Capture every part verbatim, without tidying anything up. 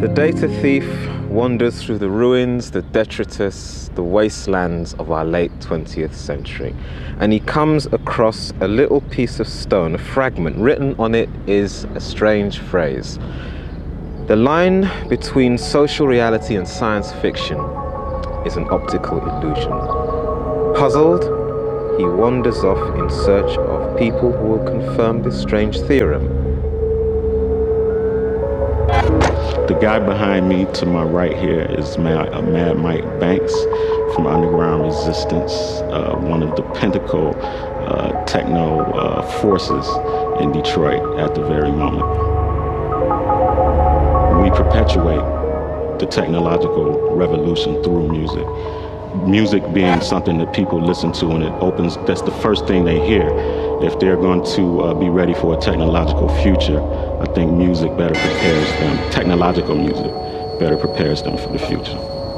The data thief wanders through the ruins, the detritus, the wastelands of our late twentieth century. And he comes across a little piece of stone, a fragment. Written on it is a strange phrase. The line between social reality and science fiction is an optical illusion. Puzzled, he wanders off in search of people who will confirm this strange theorem. The guy behind me to my right here is Mad, uh, Mad Mike Banks from Underground Resistance, uh, one of the pinnacle uh, techno uh, forces in Detroit at the very moment. We perpetuate the technological revolution through music. Music being something that people listen to, and it opens, that's the first thing they hear. If they're going to uh, be ready for a technological future, I think music better prepares them, technological music better prepares them for the future.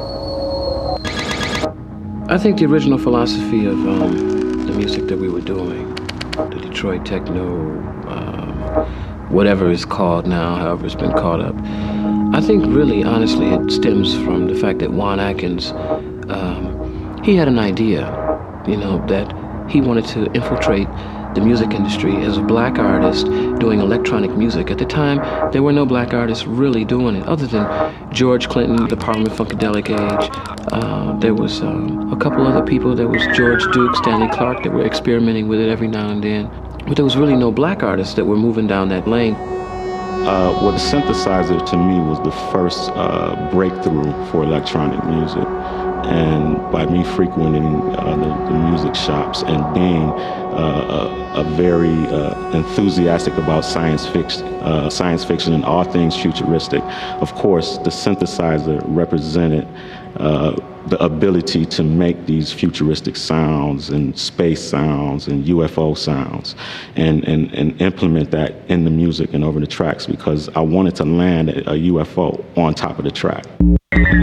I think the original philosophy of um, the music that we were doing, the Detroit techno, um, whatever it's called now, however it's been caught up, I think really, honestly, it stems from the fact that Juan Atkins, um, he had an idea, you know, that he wanted to infiltrate the music industry as a black artist doing electronic music. At the time, there were no black artists really doing it, other than George Clinton, the Parliament Funkadelic Age. Uh, there was um, a couple other people. There was George Duke, Stanley Clarke, that were experimenting with it every now and then. But there was really no black artists that were moving down that lane. Uh, well, the synthesizer to me was the first uh, breakthrough for electronic music. And by me frequenting uh, the, the music shops and being uh, a, a very uh, enthusiastic about science fiction, uh, science fiction and all things futuristic, of course, the synthesizer represented uh, the ability to make these futuristic sounds and space sounds and U F O sounds and, and, and implement that in the music and over the tracks, because I wanted to land a U F O on top of the track.